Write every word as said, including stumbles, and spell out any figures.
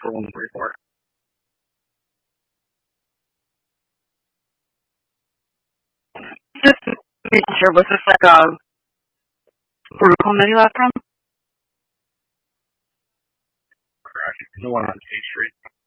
for one forty-four. Just making sure, was this like a group home that you left from? Correct. The one on K Street.